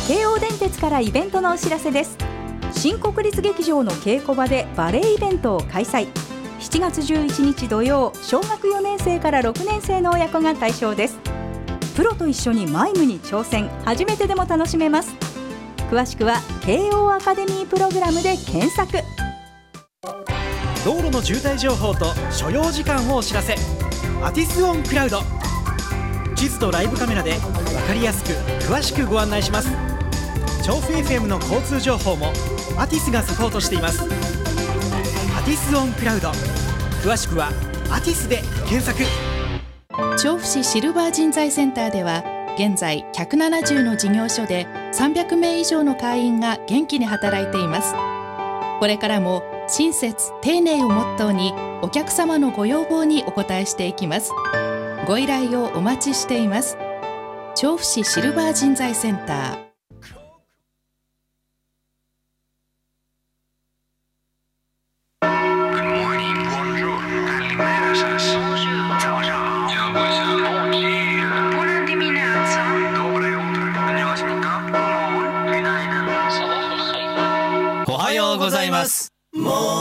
京王電鉄からイベントのお知らせです。新国立劇場の稽古場でバレエイベントを開催。7月11日土曜、小学4年生から6年生の親子が対象です。プロと一緒にマイムに挑戦、初めてでも楽しめます。詳しくは京王アカデミープログラムで検索。 道路の渋滞情報と所要時間をお知らせ。アティスオンクラウド。地図とライブカメラで分かりやすく詳しくご案内します。調布 FM の交通情報もアティスがサポートしています。アティスオンクラウド、詳しくはアティスで検索。 調布市シルバー人材センターでは現在170の事業所で300名以上の会員が元気に働いています。これからも親切丁寧をモットーにお客様のご要望にお応えしていきます。ご依頼をお待ちしています。調布市シルバー人材センター。 おはようございます。